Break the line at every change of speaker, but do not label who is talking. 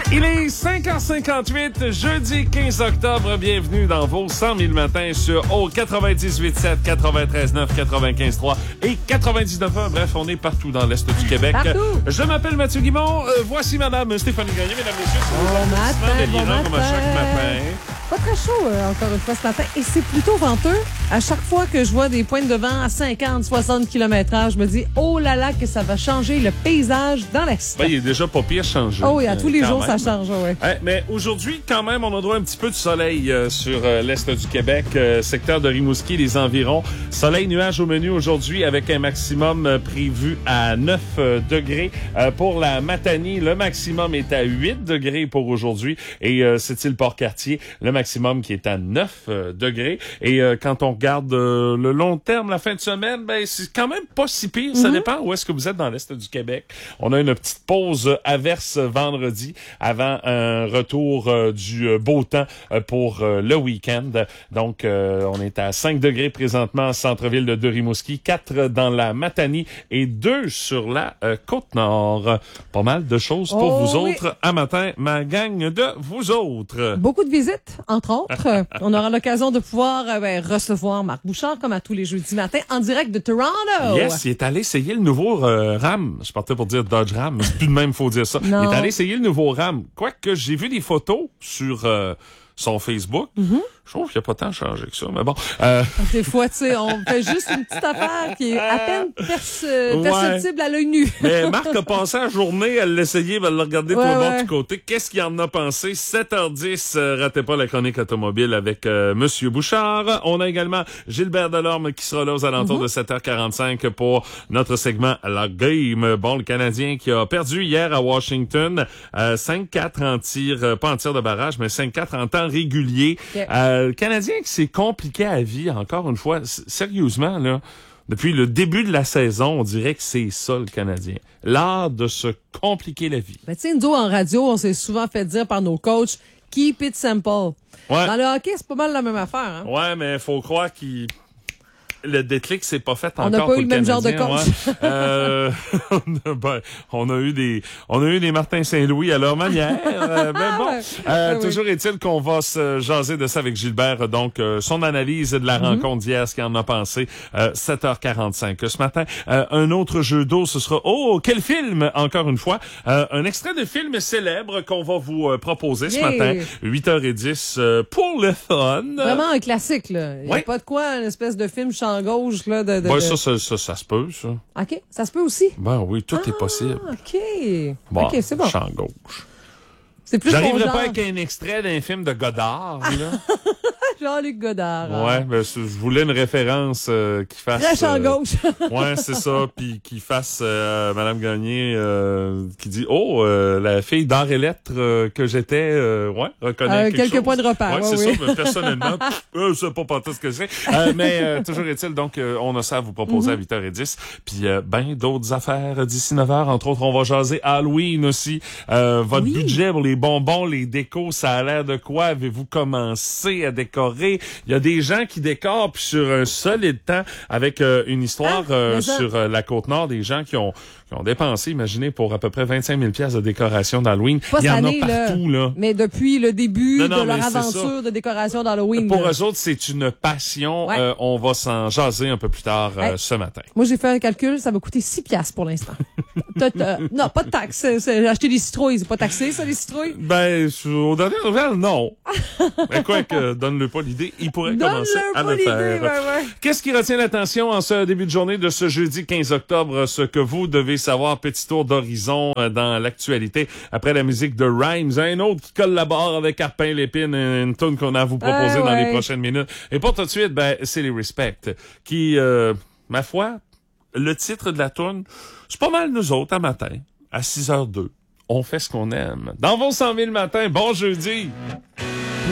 Il est 5h58, jeudi 15 octobre. Bienvenue dans vos 100 000 matins sur 98.7, 93.9, 95.3 et 99.1. Bref, on est partout dans l'Est du Québec.
Partout.
Je m'appelle Mathieu Guimond. Voici Madame Stéphanie Gagné. Mesdames, Messieurs, c'est
Bon matin.
comme à chaque matin.
Pas très chaud, encore une fois, ce matin. Et c'est plutôt venteux. À chaque fois que je vois des pointes de vent à 50, 60 km/h, je me dis, oh là là, que ça va changer le paysage dans l'Est.
Ben, il est déjà pas pire changé.
Oh oui, à tous les jours,
même.
ça change, oui.
Mais aujourd'hui, quand même, on a droit un petit peu de soleil sur l'Est du Québec, secteur de Rimouski, les environs. Soleil, nuages au menu aujourd'hui avec un maximum prévu à 9 degrés. Pour la Matanie, le maximum est à 8 degrés pour aujourd'hui. Et c'est île Port-Cartier, le maximum qui est à 9 degrés. Et quand on regarde le long terme, la fin de semaine, ben c'est quand même pas si pire. Ça dépend où est-ce que vous êtes dans l'Est du Québec. On a une petite pause averse vendredi avant un retour du beau temps pour le week-end. Donc, on est à 5 degrés présentement en centre-ville de Rimouski, 4 dans la Matanie et 2 sur la Côte-Nord. Pas mal de choses pour vous autres à matin, ma gang de vous autres.
Beaucoup de visites, entre autres. On aura l'occasion de pouvoir recevoir Marc Bouchard, comme à tous les jeudis matins, en direct de Toronto.
Yes, il est allé essayer le nouveau Ram. Je partais pour dire Dodge Ram, mais c'est plus de même, faut dire ça.
Non.
Il est allé essayer le nouveau Ram. Quoique, j'ai vu des photos sur son Facebook. Je trouve qu'il n'y a pas tant changé que ça, mais bon.
Des fois, tu sais, on fait juste une petite affaire qui est à peine perceptible à l'œil nu.
Mais Marc a passé la journée à l'essayer, à le regarder tout le monde du côté. Qu'est-ce qu'il en a pensé? 7h10, ratez pas la chronique automobile avec Monsieur Bouchard. On a également Gilbert Delorme qui sera là aux alentours de 7h45 pour notre segment La Game. Bon, le Canadien qui a perdu hier à Washington, 5-4 en tir, pas en tir de barrage, mais 5-4 en temps régulier.
Okay.
Le Canadien qui s'est compliqué à vie, encore une fois, sérieusement, là, depuis le début de la saison, on dirait que c'est ça, le Canadien. L'art de se compliquer la vie.
Ben, tu sais, nous, en radio, on s'est souvent fait dire par nos coachs, keep it simple.
Ouais.
Dans le hockey, c'est pas mal la même affaire, hein?
Ouais, mais faut croire le déclic s'est pas fait encore.
On n'a pas eu le même genre de coach.
Ouais. On a eu des Martin Saint-Louis à leur manière. Mais bon, toujours est-il qu'on va se jaser de ça avec Gilbert. Donc, son analyse de la rencontre d'hier, ce qu'il en a pensé. 7h45 ce matin. Un autre jeu d'eau, ce sera quel film, encore une fois. Un extrait de film célèbre qu'on va vous proposer ce matin. 8h10 pour le fun.
Vraiment un classique, là. Il n'y a pas de quoi, une espèce de film champ gauche, là.
Ça se peut, ça.
OK. Ça se peut aussi?
Ben oui, tout est possible.
OK.
Bon,
OK, c'est bon.
champ gauche.
C'est plus
J'arriverai
ton
pas
genre.
avec un extrait d'un film de Godard, là.
Jean-Luc Godard.
Ouais, ben, je voulais une référence qui fasse...
Très champ gauche.
Ouais, c'est ça. Puis qui fasse Madame Gagné qui dit « Oh, la fille d'art et lettres que j'étais, reconnaît quelque
quelques
chose. »
points de repère.
Ouais, c'est ça. Mais personnellement, je sais pas tout ce que c'est. Mais toujours est-il, donc, on a ça à vous proposer à 8h10. Puis ben d'autres affaires d'ici 9h. Entre autres, on va jaser Halloween aussi. Votre budget pour les bonbons, les décos, ça a l'air de quoi? Avez-vous commencé à décorer? Il y a des gens qui décorent puis sur un solide temps avec une histoire sur la Côte-Nord, des gens qui ont dépensé, imaginez, pour à peu près 25 000 pièces de décoration d'Halloween.
Pas
Il y en
année,
a partout, là.
Mais depuis le début de leur
mais
aventure de décoration d'Halloween.
Pour eux autres, c'est une passion.
Ouais.
On va s'en jaser un peu plus tard ce matin.
Moi, j'ai fait un calcul, ça va coûter 6 piastres pour l'instant. Non, pas de taxe. J'ai acheté des citrouilles. C'est pas taxé, ça, les citrouilles?
Ben, aux dernières nouvelles, non. Mais quoi que, donne-le pas l'idée, il pourrait commencer à le faire.
Ouais.
Qu'est-ce qui retient l'attention en ce début de journée de ce jeudi 15 octobre? Ce que vous devez savoir, petit tour d'horizon dans l'actualité. Après la musique de Rhymes, un autre qui collabore avec Arpin Lépine, une tune qu'on a à vous proposer dans les prochaines minutes. Et pour tout de suite, ben, c'est les Respect qui, ma foi, le titre de la tune, c'est pas mal nous autres à matin, à 6h02. On fait ce qu'on aime. Dans vos 100 000 matins, bon jeudi!